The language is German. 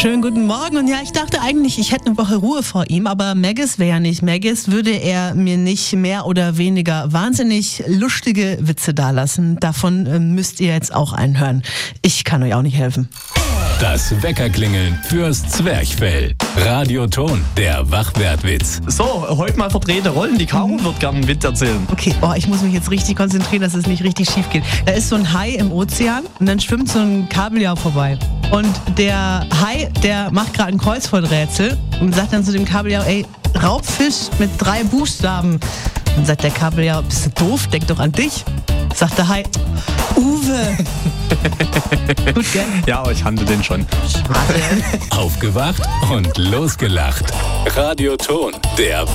Schönen guten Morgen. Und ja, ich dachte eigentlich, ich hätte eine Woche Ruhe vor ihm, aber Maggis wäre ja nicht Maggis, würde er mir nicht mehr oder weniger wahnsinnig lustige Witze dalassen. Davon müsst ihr jetzt auch einen hören. Ich kann euch auch nicht helfen. Das Weckerklingeln fürs Zwerchfell. Radioton, der Wachwertwitz. So, heute mal verdrehte Rollen. Die Caro wird gerne einen Witz erzählen. Okay, ich muss mich jetzt richtig konzentrieren, dass es nicht richtig schief geht. Da ist so ein Hai im Ozean und dann schwimmt so ein Kabeljau vorbei. Und der Hai, der macht gerade ein Kreuzworträtsel und sagt dann zu dem Kabeljau, ey, Raubfisch mit 3 Buchstaben. Dann sagt der Kabeljau, bist du doof, denk doch an dich. Sagt der Hai, Uwe. Gut, gell? Ja, aber ich kannte den schon. Schade. Aufgewacht und losgelacht. Radioton, der